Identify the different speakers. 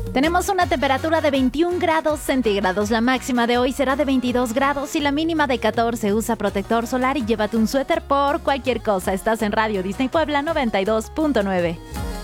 Speaker 1: Tenemos una temperatura de 21 grados centígrados. La máxima de hoy será de 22 grados y la mínima de 14. Usa protector solar y llévate un suéter por cualquier cosa. Estás en Radio Disney Puebla 92.9.